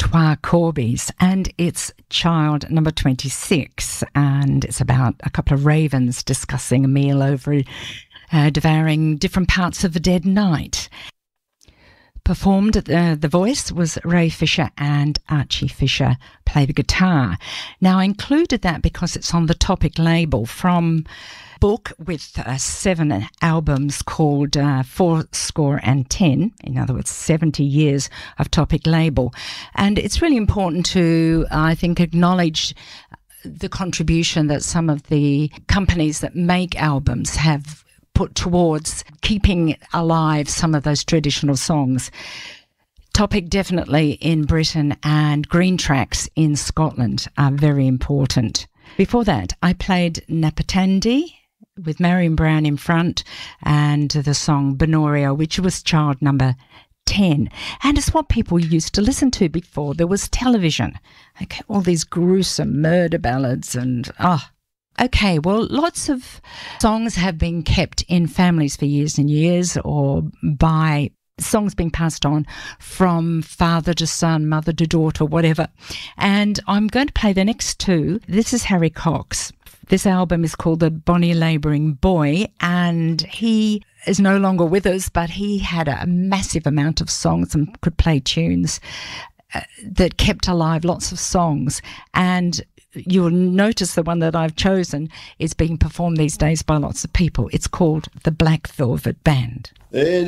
Trois Corbies, and it's child number 26, and it's about a couple of ravens discussing a meal over devouring different parts of a dead night. Performed, the voice was Ray Fisher and Archie Fisher play the guitar. Now, I included that because it's on the Topic label from book with 7 albums called 410, in other words, 70 years of Topic label. And it's really important to, I think, acknowledge the contribution that some of the companies that make albums have put towards keeping alive some of those traditional songs. Topic definitely in Britain and Green Tracks in Scotland are very important. Before that, I played Napatandi with Marion Brown in front and the song Bonoria, which was child number 10. And it's what people used to listen to before there was television. Okay, all these gruesome murder ballads and okay, well, lots of songs have been kept in families for years and years, or by songs being passed on from father to son, mother to daughter, whatever. And I'm going to play the next 2. This is Harry Cox. This album is called The Bonnie Labouring Boy, and he is no longer with us, but he had a massive amount of songs and could play tunes that kept alive lots of songs. And you'll notice the one that I've chosen is being performed these days by lots of people. It's called the Black Velvet Band.